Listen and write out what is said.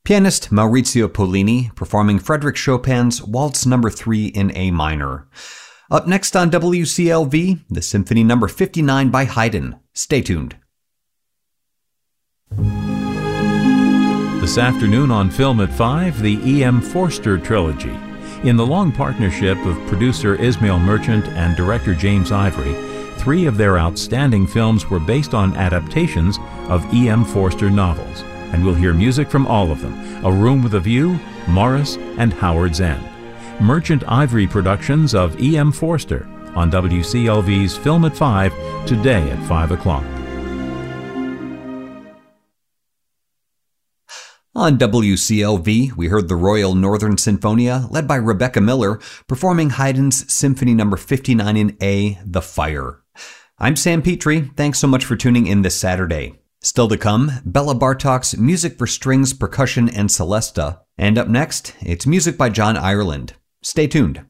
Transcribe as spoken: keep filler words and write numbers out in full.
Pianist Maurizio Pollini performing Frédéric Chopin's Waltz Number three in A minor. Up next on W C L V, the Symphony Number fifty-nine by Haydn. Stay tuned. This afternoon on Film at five, the E M. Forster trilogy. In the long partnership of producer Ismail Merchant and director James Ivory, three of their outstanding films were based on adaptations of E M. Forster novels. And we'll hear music from all of them: A Room with a View, Morris, and Howard's End. Merchant Ivory productions of E M. Forster on W C L V's Film at five, today at five o'clock. On W C L V, we heard the Royal Northern Sinfonia, led by Rebecca Miller, performing Haydn's Symphony Number fifty-nine in A, The Fire. I'm Sam Petrie. Thanks so much for tuning in this Saturday. Still to come, Bella Bartok's Music for Strings, Percussion, and Celesta. And up next, it's music by John Ireland. Stay tuned.